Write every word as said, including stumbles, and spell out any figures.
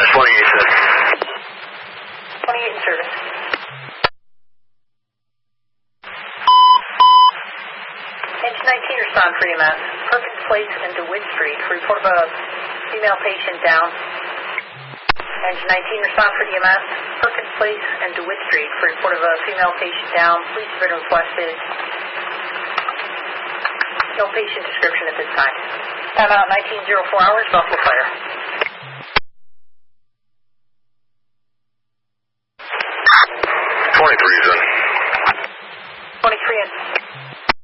twenty-eight, sir. twenty-eight in service. Engine nineteen, respond for E M S. Perkins Place and DeWitt Street. Report of a female patient down. Engine nineteen, respond for E M S. Perkins Place and DeWitt Street. For report of a female patient down. Please have been requested. No patient description at this time. Time out nineteen oh four hours, Buffalo Fire.